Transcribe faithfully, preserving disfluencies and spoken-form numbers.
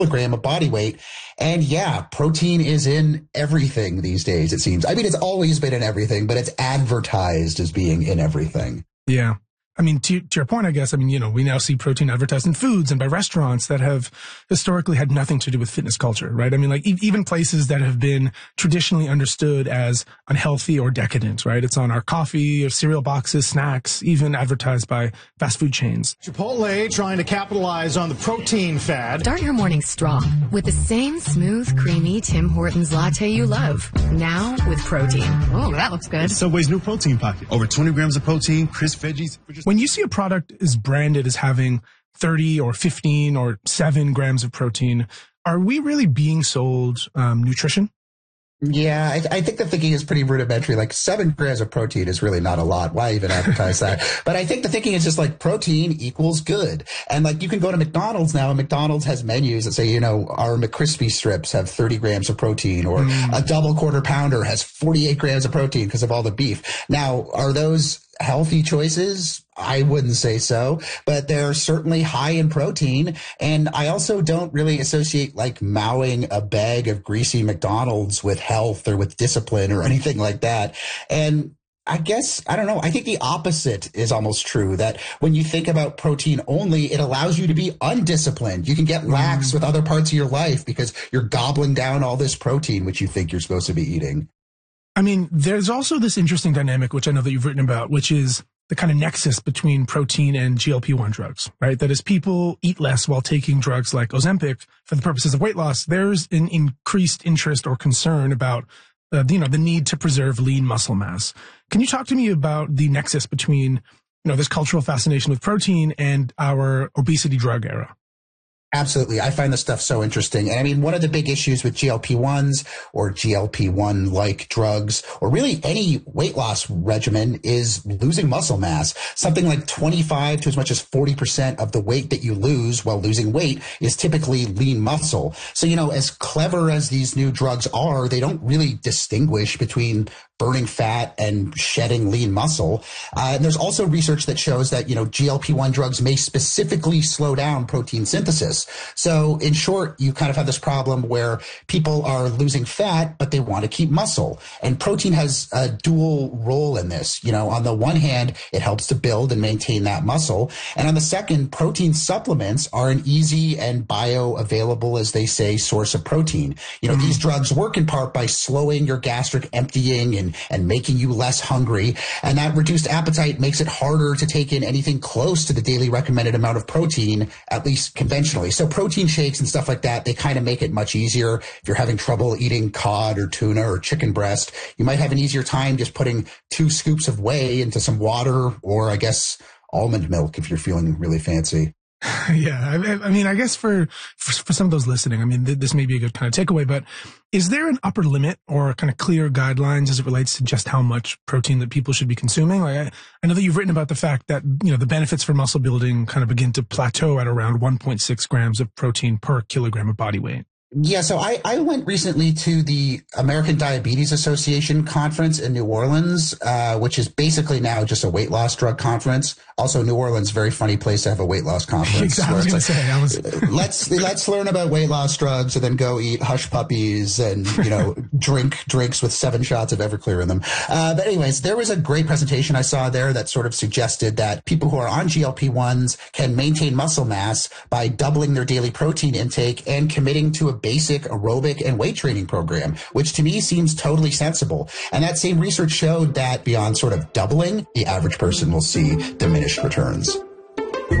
kilogram of body weight. And yeah, protein is in everything these days, it seems. I mean, it's always been in everything, but it's advertised as being in everything. Yeah. I mean, to, to your point, I guess, I mean, you know, we now see protein advertised in foods and by restaurants that have historically had nothing to do with fitness culture, right? I mean, like e- even places that have been traditionally understood as unhealthy or decadent, right? It's on our coffee or cereal boxes, snacks, even advertised by fast food chains. Chipotle trying to capitalize on the protein fad. Start your morning strong with the same smooth, creamy Tim Hortons latte you love. Now with protein. Oh, that looks good. Subway's new protein pocket. Over twenty grams of protein, crisp veggies. When you see a product is branded as having thirty or fifteen or seven grams of protein, are we really being sold um, nutrition? Yeah, I, I think the thinking is pretty rudimentary. Like seven grams of protein is really not a lot. Why even advertise that? But I think the thinking is just like protein equals good. And like you can go to McDonald's now and McDonald's has menus that say, you know, our McCrispy strips have thirty grams of protein or mm. a double quarter pounder has forty-eight grams of protein because of all the beef. Now, are those healthy choices? I wouldn't say so, but they're certainly high in protein. And I also don't really associate like mowing a bag of greasy McDonald's with health or with discipline or anything like that. And I guess, I don't know, I think the opposite is almost true, that when you think about protein only, it allows you to be undisciplined. You can get lax mm. with other parts of your life because you're gobbling down all this protein, which you think you're supposed to be eating. I mean, there's also this interesting dynamic, which I know that you've written about, which is the kind of nexus between protein and G L P one drugs, right? That as people eat less while taking drugs like Ozempic for the purposes of weight loss, there's an increased interest or concern about, uh, you know, the need to preserve lean muscle mass. Can you talk to me about the nexus between, you know, this cultural fascination with protein and our obesity drug era? Absolutely. I find this stuff so interesting. And I mean, one of the big issues with G L P ones or G L P one like drugs, or really any weight loss regimen, is losing muscle mass. Something like twenty-five to as much as forty percent of the weight that you lose while losing weight is typically lean muscle. So, you know, as clever as these new drugs are, they don't really distinguish between burning fat and shedding lean muscle. Uh, and there's also research that shows that, you know, G L P one drugs may specifically slow down protein synthesis. So in short, you kind of have this problem where people are losing fat, but they want to keep muscle. And protein has a dual role in this. You know, on the one hand, it helps to build and maintain that muscle. And on the second, protein supplements are an easy and bioavailable, as they say, source of protein. You know, mm-hmm. these drugs work in part by slowing your gastric emptying and, and making you less hungry. And that reduced appetite makes it harder to take in anything close to the daily recommended amount of protein, at least conventionally. So protein shakes and stuff like that, they kind of make it much easier. If you're having trouble eating cod or tuna or chicken breast, you might have an easier time just putting two scoops of whey into some water, or I guess almond milk if you're feeling really fancy. Yeah, I, I mean, I guess for, for for some of those listening, I mean, th- this may be a good kind of takeaway, but is there an upper limit or kind of clear guidelines as it relates to just how much protein that people should be consuming? Like, I, I know that you've written about the fact that, you know, the benefits for muscle building kind of begin to plateau at around one point six grams of protein per kilogram of body weight. Yeah, so I, I went recently to the American Diabetes Association conference in New Orleans, uh, which is basically now just a weight loss drug conference. Also, New Orleans, very funny place to have a weight loss conference. Exactly. I was going to say, I was... let's let's learn about weight loss drugs and then go eat hush puppies and, you know, drink drinks with seven shots of Everclear in them. Uh, but anyways, there was a great presentation I saw there that sort of suggested that people who are on G L P ones can maintain muscle mass by doubling their daily protein intake and committing to a basic aerobic and weight training program, which to me seems totally sensible. And that same research showed that beyond sort of doubling, the average person will see diminished returns.